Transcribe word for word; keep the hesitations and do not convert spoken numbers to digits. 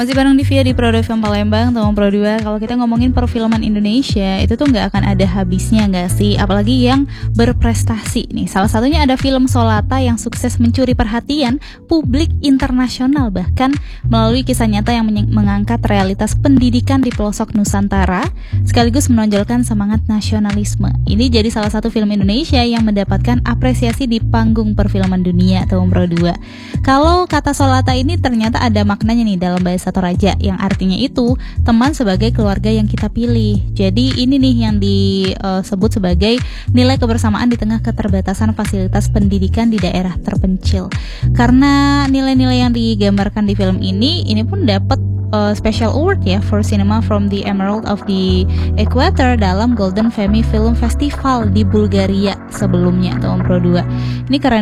Masih bareng Divya di Pro dua Film Palembang, Tahun Pro dua. Kalau kita ngomongin perfilman Indonesia, itu tuh nggak akan ada habisnya nggak sih? Apalagi yang berprestasi nih. Salah satunya ada film Solata yang sukses mencuri perhatian publik internasional, bahkan melalui kisah nyata yang meny- mengangkat realitas pendidikan di pelosok Nusantara, sekaligus menonjolkan semangat nasionalisme. Ini jadi salah satu film Indonesia yang mendapatkan apresiasi di panggung perfilman dunia Tahun Pro dua. Kalau kata Solata ini ternyata ada maknanya nih dalam bahasa Toraja, yang artinya itu teman sebagai keluarga yang kita pilih. Jadi ini nih yang disebut sebagai nilai kebersamaan di tengah keterbatasan fasilitas pendidikan di daerah terpencil. Karena nilai-nilai yang digambarkan di film ini, ini pun dapat Uh, special award ya for cinema from the Emerald of the Equator dalam Golden Femi Film Festival di Bulgaria sebelumnya Tahun Pro dua. Ini keren